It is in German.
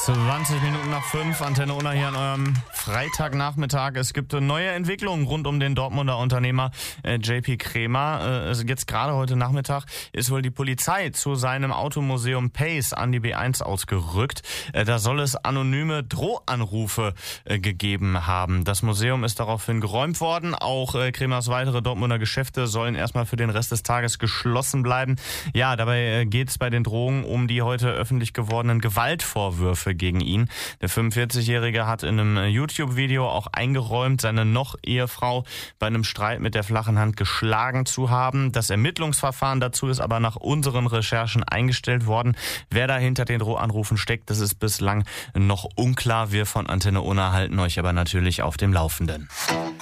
20 Minuten nach 5, Antenne Unna hier an eurem Freitagnachmittag. Es gibt neue Entwicklungen rund um den Dortmunder Unternehmer JP Krämer. Jetzt gerade heute Nachmittag ist wohl die Polizei zu seinem Automuseum Pace an die B1 ausgerückt. Da soll es anonyme Drohanrufe gegeben haben. Das Museum ist daraufhin geräumt worden. Auch Krämers weitere Dortmunder Geschäfte sollen erstmal für den Rest des Tages geschlossen bleiben. Ja, dabei geht es bei den Drohungen um die heute öffentlich gewordenen Gewaltvorwürfe gegen ihn. Der 45-Jährige hat in einem YouTube-Video auch eingeräumt, seine Noch-Ehefrau bei einem Streit mit der flachen Hand geschlagen zu haben. Das Ermittlungsverfahren dazu ist aber nach unseren Recherchen eingestellt worden. Wer da hinter den Drohanrufen steckt, das ist bislang noch unklar. Wir von Antenne Unna halten euch aber natürlich auf dem Laufenden.